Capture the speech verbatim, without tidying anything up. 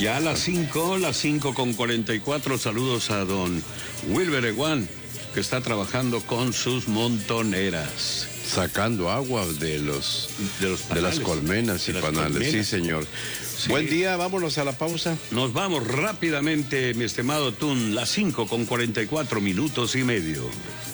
Ya a las cinco, las cinco con cuarenta y cuatro, saludos a don Wilber Eguán, que está trabajando con sus montoneras. Sacando agua de los de, los panales, de las colmenas y panales, colmenas. Sí, señor. Sí. Buen día, vámonos a la pausa. Nos vamos rápidamente, mi estimado Tun, las cinco con cuarenta y cuatro minutos y medio.